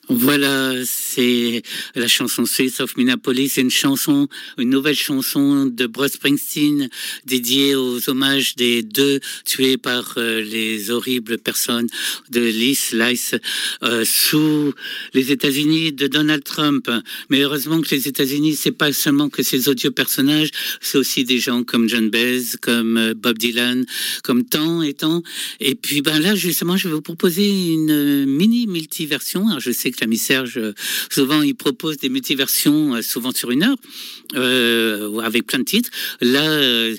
Voilà, c'est la chanson Streets of Minneapolis. C'est une nouvelle chanson de Bruce Springsteen dédiée aux hommages des deux tués par les horribles personnes de Lice sous les États-Unis de Donald Trump. Mais heureusement que les États-Unis, c'est pas seulement que ces odieux personnages, c'est aussi des gens comme John Baez, comme Bob Dylan, comme tant et tant. Et puis là, justement, je vais vous proposer une multiversion. Alors, je sais que l'ami Serge, souvent, il propose des multiversions, souvent sur une heure, avec plein de titres. Là,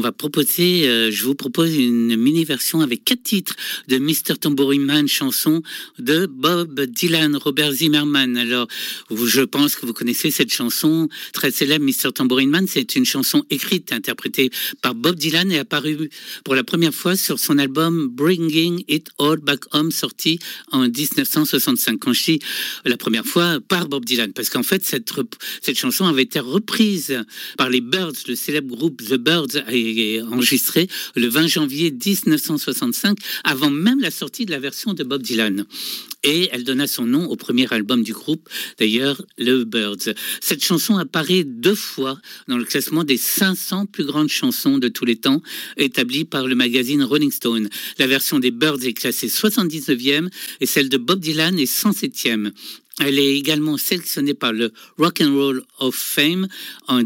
je vous propose une mini-version avec 4 titres de Mr. Tambourine Man, chanson de Bob Dylan, Robert Zimmerman. Alors, je pense que vous connaissez cette chanson très célèbre, Mr. Tambourine Man. C'est une chanson écrite et interprétée par Bob Dylan et apparue pour la première fois sur son album Bringing It All Back Home, sorti en 1965. Quand je dis la première fois par Bob Dylan, parce qu'en fait cette chanson avait été reprise par les Byrds, le célèbre groupe The Byrds, et enregistrée le 20 janvier 1965, avant même la sortie de la version de Bob Dylan. Et elle donna son nom au premier album du groupe, d'ailleurs, le Byrds. Cette chanson apparaît 2 fois dans le classement des 500 plus grandes chansons de tous les temps, établi par le magazine Rolling Stone. La version des Byrds est classée 79e et celle de Bob Dylan est 107e. Elle est également sélectionnée par le Rock and Roll of Fame en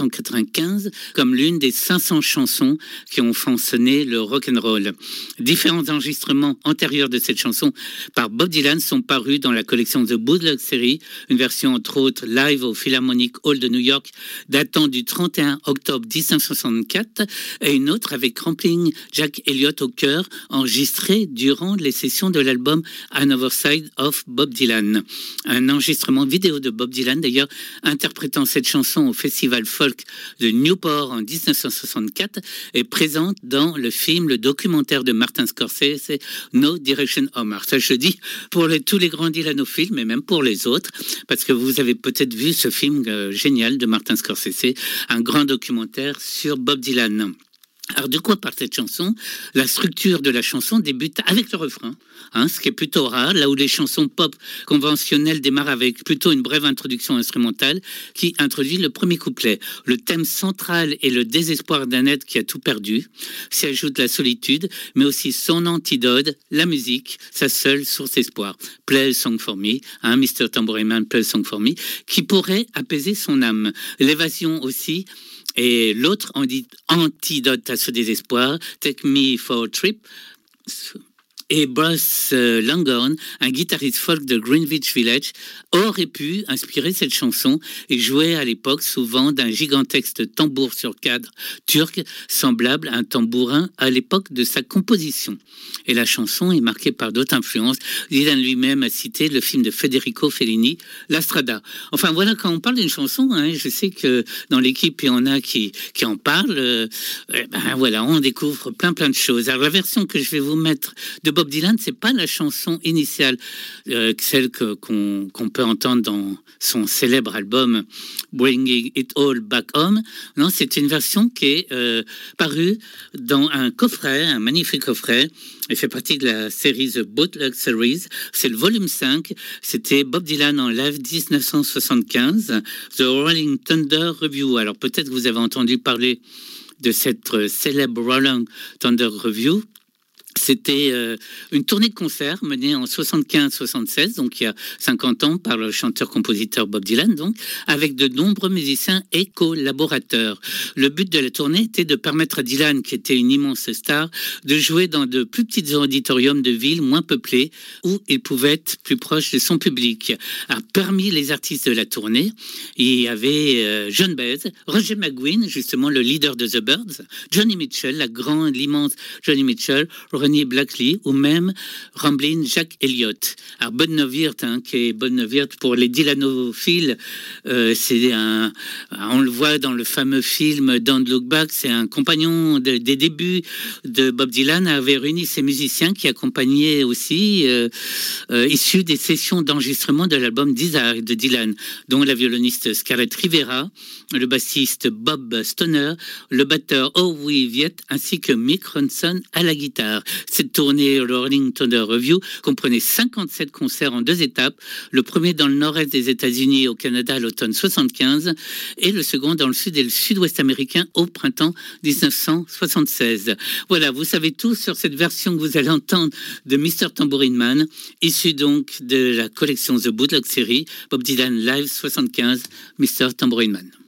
1995 comme l'une des 500 chansons qui ont façonné le rock and roll. Différents enregistrements antérieurs de cette chanson par Bob Dylan sont parus dans la collection The Bootleg Series, une version entre autres live au Philharmonic Hall de New York datant du 31 octobre 1964 et une autre avec Rampling Jack Elliott au chœur, enregistrée durant les sessions de l'album Another Side of Bob Dylan. Un enregistrement vidéo de Bob Dylan, d'ailleurs, interprétant cette chanson au Festival Folk de Newport en 1964, est présente dans le film, le documentaire de Martin Scorsese, No Direction Home. Alors ça, je dis pour tous les grands Dylanophiles, mais même pour les autres, parce que vous avez peut-être vu ce film génial de Martin Scorsese, un grand documentaire sur Bob Dylan. Alors, de quoi parle cette chanson ? La structure de la chanson débute avec le refrain, ce qui est plutôt rare, là où les chansons pop conventionnelles démarrent avec plutôt une brève introduction instrumentale qui introduit le premier couplet. Le thème central est le désespoir d'un être qui a tout perdu. S'y ajoute la solitude, mais aussi son antidote, la musique, sa seule source d'espoir. Play a song for me, Mr. Tambourine Man, play a song for me, qui pourrait apaiser son âme. L'évasion aussi. Et l'autre antidote à ce désespoir, Take Me for a Trip. Et Bruce Langhorne, un guitariste folk de Greenwich Village, aurait pu inspirer cette chanson et jouer à l'époque souvent d'un gigantesque tambour sur cadre turc, semblable à un tambourin à l'époque de sa composition. Et la chanson est marquée par d'autres influences. Dylan lui-même a cité le film de Federico Fellini, La Strada. Enfin voilà, quand on parle d'une chanson, je sais que dans l'équipe, il y en a qui en parlent. Voilà, on découvre plein de choses. Alors la version que je vais vous mettre de Bob Dylan, c'est pas la chanson initiale, celle qu'on peut entendre dans son célèbre album Bringing It All Back Home. Non, c'est une version qui est parue dans un coffret, un magnifique coffret. Elle fait partie de la série The Bootleg Series. C'est le volume 5. C'était Bob Dylan en live 1975, The Rolling Thunder Review. Alors peut-être que vous avez entendu parler de cette célèbre Rolling Thunder Review. C'était une tournée de concert menée en 75-76, donc il y a 50 ans, par le chanteur-compositeur Bob Dylan, donc, avec de nombreux musiciens et collaborateurs. Le but de la tournée était de permettre à Dylan, qui était une immense star, de jouer dans de plus petits auditoriums de villes moins peuplées, où il pouvait être plus proche de son public. Alors, parmi les artistes de la tournée, il y avait John Baez, Roger McGuinn, justement le leader de The Byrds, Johnny Mitchell, l'immense Johnny Mitchell, Ronnie Blackley ou même Ramblin' Jack Elliott. Alors Bud Novirt, qui est Bud Novirt pour les Dylanophiles, on le voit dans le fameux film Don't Look Back, c'est un compagnon des débuts de Bob Dylan, avait réuni ses musiciens qui accompagnaient aussi issus des sessions d'enregistrement de l'album Desire de Dylan, dont la violoniste Scarlett Rivera, le bassiste Bob Stoner, le batteur Howie Viet ainsi que Mick Ronson à la guitare. Cette tournée, le Rolling Thunder Revue, comprenait 57 concerts en 2 étapes. Le premier dans le nord-est des États-Unis et au Canada à l'automne 75 et le second dans le sud et le sud-ouest américain au printemps 1976. Voilà, vous savez tout sur cette version que vous allez entendre de Mr. Tambourine Man, issue donc de la collection The Bootleg Series, Bob Dylan Live 75, Mr. Tambourine Man.